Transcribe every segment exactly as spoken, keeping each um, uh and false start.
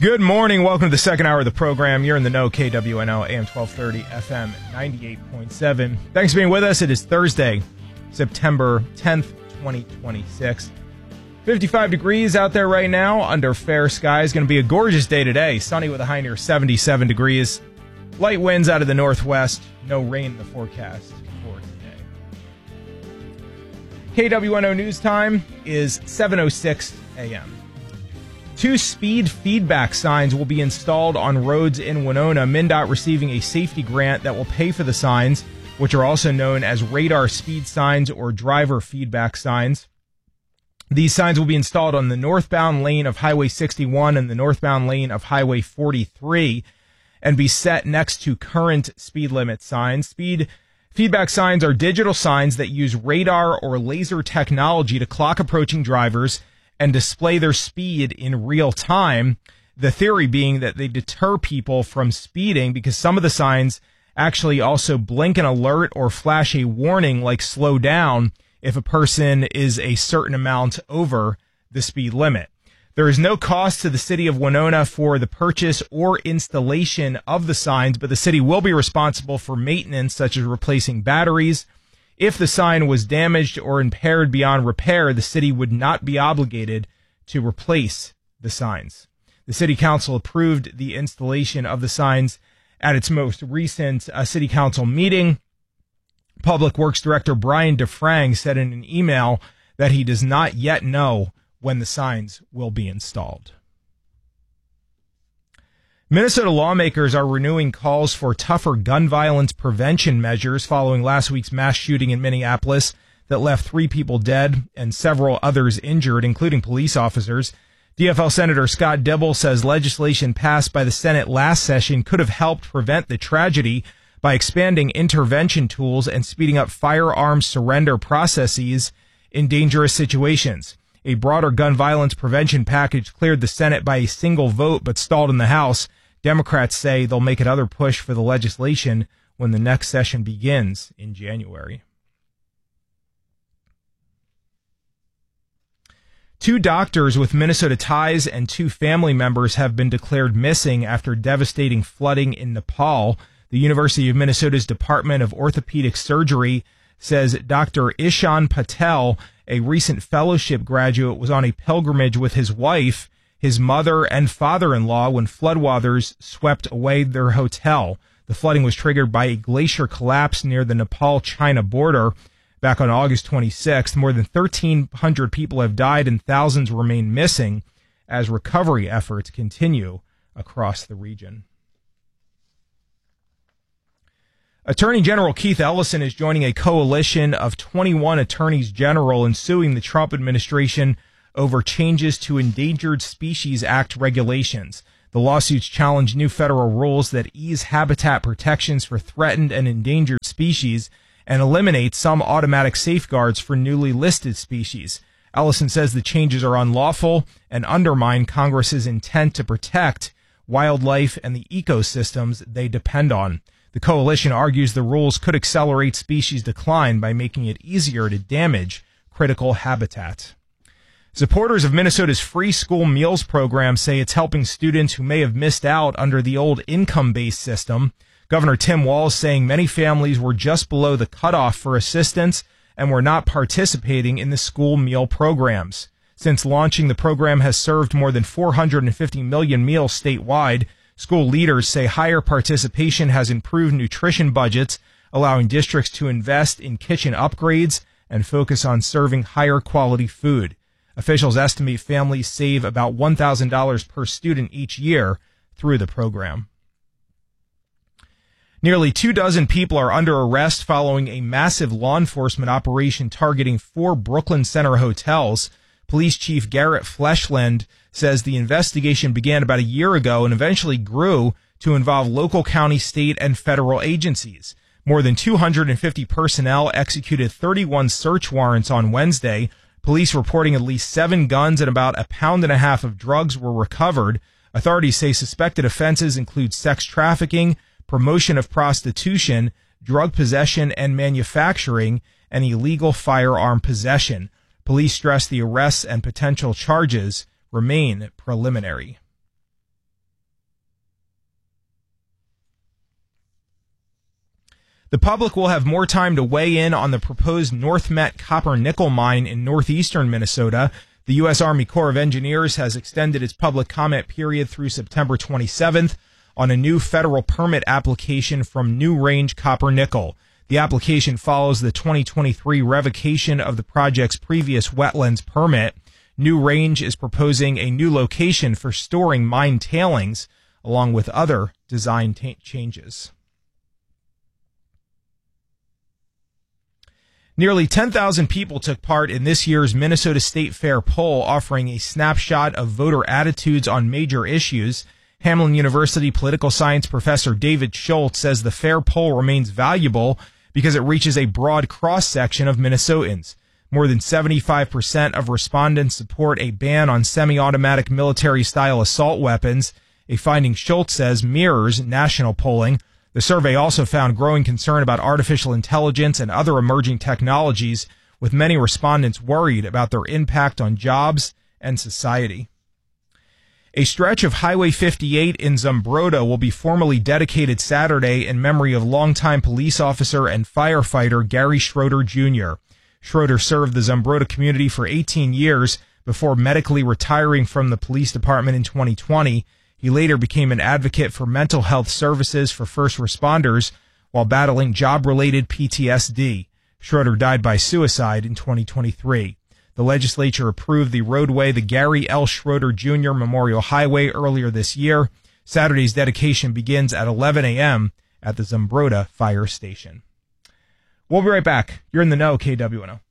Good morning. Welcome to the second hour of the program. You're in the know, K W N O, A M twelve thirty, F M ninety-eight point seven. Thanks for being with us. It is Thursday, September tenth, twenty twenty-six. fifty-five degrees out there right now under fair skies. Going to be a gorgeous day today. Sunny with a high near seventy-seven degrees. Light winds out of the northwest. No rain in the forecast for today. K W N O News Time is seven oh six a.m. Two speed feedback signs will be installed on roads in Winona, MnDOT receiving a safety grant that will pay for the signs, which are also known as radar speed signs or driver feedback signs. These signs will be installed on the northbound lane of Highway sixty-one and the northbound lane of Highway forty-three and be set next to current speed limit signs. Speed feedback signs are digital signs that use radar or laser technology to clock approaching drivers and display their speed in real time. The theory being that they deter people from speeding because some of the signs actually also blink an alert or flash a warning like slow down if a person is a certain amount over the speed limit. There is no cost to the city of Winona for the purchase or installation of the signs, but the city will be responsible for maintenance such as replacing batteries. If the sign was damaged or impaired beyond repair, the city would not be obligated to replace the signs. The city council approved the installation of the signs at its most recent uh, city council meeting. Public Works Director Brian DeFrang said in an email that he does not yet know when the signs will be installed. Minnesota lawmakers are renewing calls for tougher gun violence prevention measures following last week's mass shooting in Minneapolis that left three people dead and several others injured, including police officers. D F L Senator Scott Dibble says legislation passed by the Senate last session could have helped prevent the tragedy by expanding intervention tools and speeding up firearms surrender processes in dangerous situations. A broader gun violence prevention package cleared the Senate by a single vote but stalled in the House. Democrats say they'll make another push for the legislation when the next session begins in January. Two doctors with Minnesota ties and two family members have been declared missing after devastating flooding in Nepal. The University of Minnesota's Department of Orthopedic Surgery says Doctor Ishan Patel, a recent fellowship graduate, was on a pilgrimage with his wife, his mother, and father-in-law when floodwaters swept away their hotel. The flooding was triggered by a glacier collapse near the Nepal-China border back on August twenty-sixth. More than thirteen hundred people have died and thousands remain missing as recovery efforts continue across the region. Attorney General Keith Ellison is joining a coalition of twenty-one attorneys general in suing the Trump administration over changes to Endangered Species Act regulations. The lawsuits challenge new federal rules that ease habitat protections for threatened and endangered species and eliminate some automatic safeguards for newly listed species. Ellison says the changes are unlawful and undermine Congress's intent to protect wildlife and the ecosystems they depend on. The coalition argues the rules could accelerate species decline by making it easier to damage critical habitat. Supporters of Minnesota's free school meals program say it's helping students who may have missed out under the old income-based system. Governor Tim Walz saying many families were just below the cutoff for assistance and were not participating in the school meal programs. Since launching, the program has served more than four hundred fifty million meals statewide. School leaders say higher participation has improved nutrition budgets, allowing districts to invest in kitchen upgrades and focus on serving higher quality food. Officials estimate families save about one thousand dollars per student each year through the program. Nearly two dozen people are under arrest following a massive law enforcement operation targeting four Brooklyn Center hotels. Police Chief Garrett Fleshland says the investigation began about a year ago and eventually grew to involve local, county, state, and federal agencies. More than two hundred fifty personnel executed thirty-one search warrants on Wednesday. Police reporting at least seven guns and about a pound and a half of drugs were recovered. Authorities say suspected offenses include sex trafficking, promotion of prostitution, drug possession and manufacturing, and illegal firearm possession. Police stress the arrests and potential charges remain preliminary. The public will have more time to weigh in on the proposed North Met copper-nickel mine in northeastern Minnesota. The U S. Army Corps of Engineers has extended its public comment period through September twenty-seventh on a new federal permit application from New Range Copper-Nickel. The application follows the twenty twenty-three revocation of the project's previous wetlands permit. New Range is proposing a new location for storing mine tailings, along with other design t- changes. Nearly ten thousand people took part in this year's Minnesota State Fair poll, offering a snapshot of voter attitudes on major issues. Hamline University political science professor David Schultz says the Fair poll remains valuable because it reaches a broad cross-section of Minnesotans. More than seventy-five percent of respondents support a ban on semi-automatic military-style assault weapons, a finding Schultz says mirrors national polling. The survey also found growing concern about artificial intelligence and other emerging technologies, with many respondents worried about their impact on jobs and society. A stretch of Highway fifty-eight in Zumbrota will be formally dedicated Saturday in memory of longtime police officer and firefighter Gary Schroeder Junior Schroeder served the Zumbrota community for eighteen years before medically retiring from the police department in twenty twenty. He later became an advocate for mental health services for first responders while battling job-related P T S D. Schroeder died by suicide in twenty twenty-three. The legislature approved the roadway, the Gary L. Schroeder Junior Memorial Highway, earlier this year. Saturday's dedication begins at eleven a.m. at the Zumbrota Fire Station. We'll be right back. You're in the know, K W N O.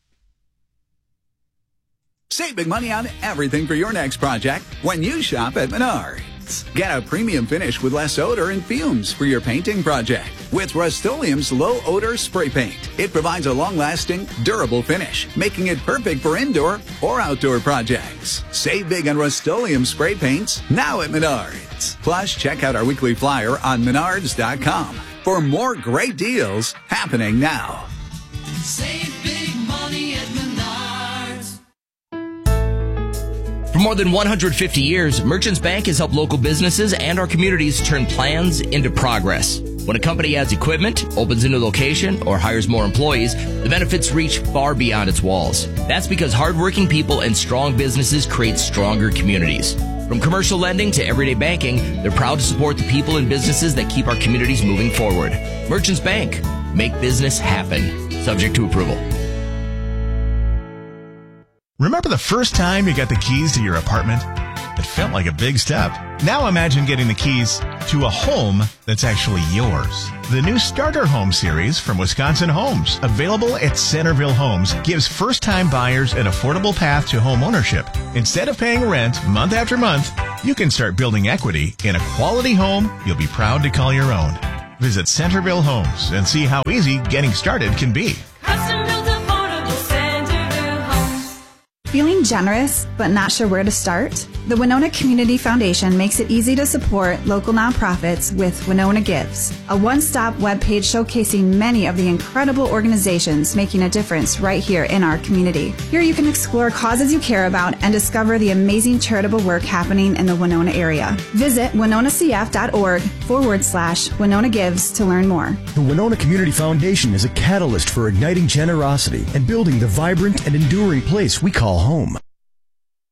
Save big money on everything for your next project when you shop at Menards. Get a premium finish with less odor and fumes for your painting project with Rust-Oleum's low odor spray paint. It provides a long-lasting, durable finish, making it perfect for indoor or outdoor projects. Save big on Rust-Oleum spray paints now at Menards. Plus, check out our weekly flyer on menards dot com for more great deals happening now. Save big money at Menards. For more than one hundred fifty years, Merchants Bank has helped local businesses and our communities turn plans into progress. When a company adds equipment, opens a new location, or hires more employees, the benefits reach far beyond its walls. That's because hardworking people and strong businesses create stronger communities. From commercial lending to everyday banking, they're proud to support the people and businesses that keep our communities moving forward. Merchants Bank. Make business happen. Subject to approval. Remember the first time you got the keys to your apartment? It felt like a big step. Now imagine getting the keys to a home that's actually yours. The new Starter Home series from Wisconsin Homes, available at Centerville Homes, gives first-time buyers an affordable path to home ownership. Instead of paying rent month after month, you can start building equity in a quality home you'll be proud to call your own. Visit Centerville Homes and see how easy getting started can be. Feeling generous but not sure where to start? The Winona Community Foundation makes it easy to support local nonprofits with Winona Gives, a one-stop webpage showcasing many of the incredible organizations making a difference right here in our community. Here you can explore causes you care about and discover the amazing charitable work happening in the Winona area. Visit winonacf.org forward slash Winona Gives to learn more. The Winona Community Foundation is a catalyst for igniting generosity and building the vibrant and enduring place we call home.